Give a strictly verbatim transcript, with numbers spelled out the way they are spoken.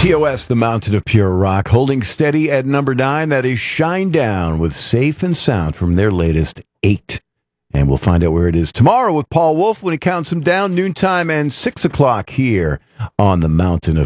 T O S, the Mountain of Pure Rock, holding steady at number nine. That is Shinedown with Safe and Sound from their latest eight. And we'll find out where it is tomorrow with Paul Wolf when he counts them down, noontime and six o'clock here on the Mountain of